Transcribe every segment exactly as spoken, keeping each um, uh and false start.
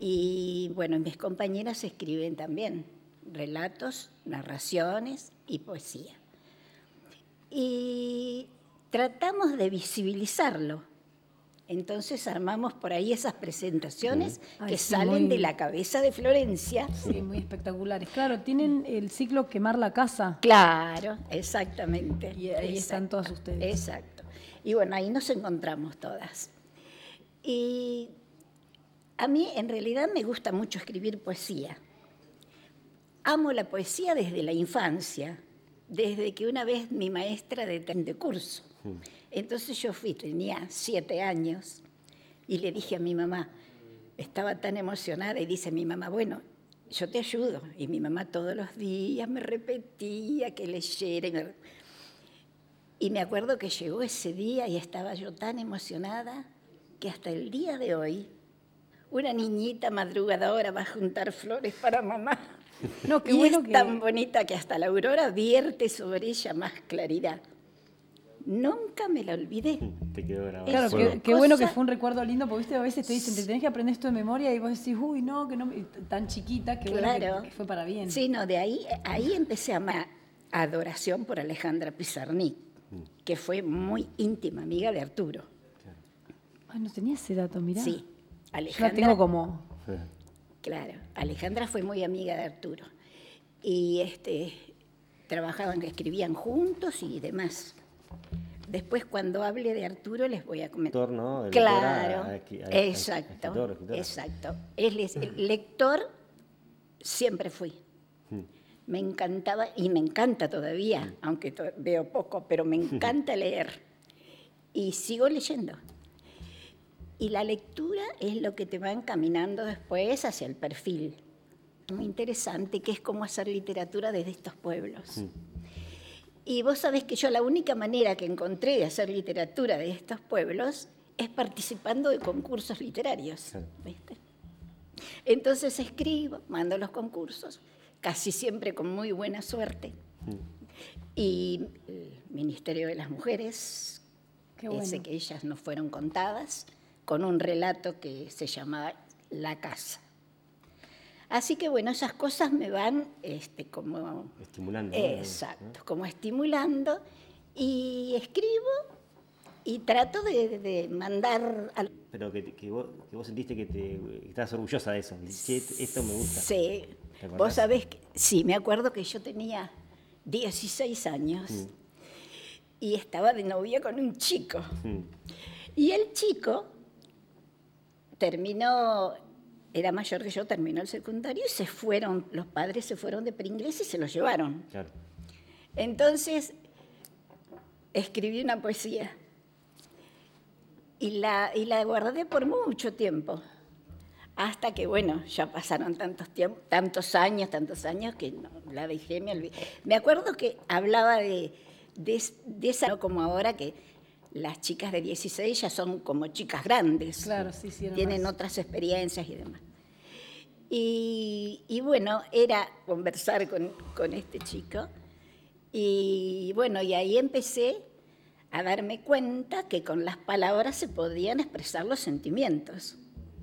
Y bueno, mis compañeras escriben también relatos, narraciones y poesía. Y tratamos de visibilizarlo. Entonces armamos por ahí esas presentaciones Ay, que sí, salen muy, de la cabeza de Florencia. sí, muy espectaculares. Claro, tienen el ciclo Quemar la Casa. Claro, exactamente. Y ahí exacto, están todas ustedes. Exacto. Y bueno, ahí nos encontramos todas. Y a mí en realidad me gusta mucho escribir poesía. Amo la poesía desde la infancia, desde que una vez mi maestra de, de curso. Entonces yo fui, tenía siete años, y le dije a mi mamá, estaba tan emocionada, y dice mi mamá, bueno, yo te ayudo. Y mi mamá todos los días me repetía que leyera. Y me, y me acuerdo que llegó ese día y estaba yo tan emocionada que hasta el día de hoy, una niñita madrugadora va a juntar flores para mamá. No, qué y bueno es que... tan bonita que hasta la aurora vierte sobre ella más claridad. Nunca me la olvidé. Te quedó grabado. Claro, Es qué, qué bueno que cosa... fue un recuerdo lindo, porque ¿viste? A veces te dicen, te tenés que aprender esto de memoria y vos decís, uy, no, que no, me... tan chiquita, qué Claro. bueno que, que fue para bien. Sí, no, de ahí, ahí empecé a amar adoración por Alejandra Pizarnik, que fue muy íntima amiga de Arturo. Ay, no tenía ese dato, mirá. Sí, Yo Alejandra... la tengo como... Claro, Alejandra fue muy amiga de Arturo. Y este, trabajaban, escribían juntos y demás. Después, cuando hable de Arturo, les voy a comentar. ¿No? De claro, a, a, a, a, exacto, escritor, escritora. exacto. Él es el lector, siempre fui. Hmm. Me encantaba, y me encanta todavía, hmm. aunque to veo poco, pero me encanta leer. Y sigo leyendo. Y la lectura es lo que te va encaminando después hacia el perfil. Muy interesante, que es cómo hacer literatura desde estos pueblos. Hmm. Y vos sabés que yo la única manera que encontré de hacer literatura de estos pueblos es participando de concursos literarios. ¿Viste? Entonces escribo, mando los concursos, casi siempre con muy buena suerte. Hmm. Y el Ministerio de las Mujeres, Qué bueno. ese que ellas no fueron contadas, con un relato que se llamaba La Casa. Así que, bueno, esas cosas me van este, como... Estimulando. Exacto, ¿no? Como estimulando. Y escribo y trato de, de mandar... Al... Pero que, que, vos, que vos sentiste que, te, que estabas orgullosa de eso. Sí, esto me gusta. Sí. Vos sabés que... Sí, me acuerdo que yo tenía dieciséis años mm. y estaba de novia con un chico. Mm. Y el chico terminó... Era mayor que yo, terminó el secundario y se fueron, los padres se fueron de Pringles y se los llevaron. Claro. Entonces, escribí una poesía y la, y la guardé por mucho tiempo, hasta que, bueno, ya pasaron tantos, tiempo, tantos años, tantos años que no, la dejé, me olvidé. Me acuerdo que hablaba de, de, de esa, no como ahora que las chicas de dieciséis ya son como chicas grandes. Claro, sí, sí. Tienen más. otras experiencias y demás. Y, y bueno, era conversar con, con este chico. Y bueno, y ahí empecé a darme cuenta que con las palabras se podían expresar los sentimientos.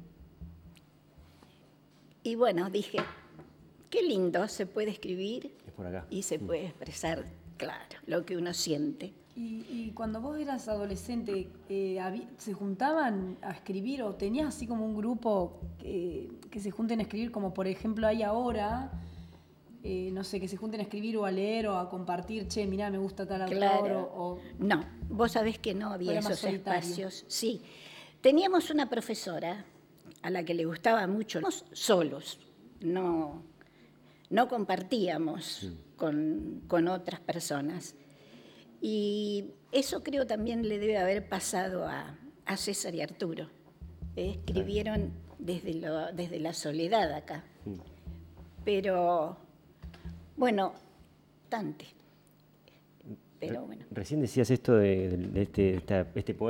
Y bueno, dije, qué lindo, se puede escribir es por acá. Y se puede expresar, claro, lo que uno siente. Y, y cuando vos eras adolescente, eh, ¿se juntaban a escribir o tenías así como un grupo que, que se junten a escribir, como por ejemplo hay ahora, eh, no sé, que se junten a escribir o a leer o a compartir, che, mirá, me gusta tal autor? Claro. O, o... No, vos sabés que no había esos espacios. Sí, teníamos una profesora a la que le gustaba mucho, solos, no, no compartíamos sí. con, con otras personas. Y eso creo también le debe haber pasado a, a César y Arturo. ¿Eh? Escribieron desde, lo, desde la soledad acá. Sí. Pero, bueno, bastante. Pero bueno. Recién decías esto de, de este, esta, este poema.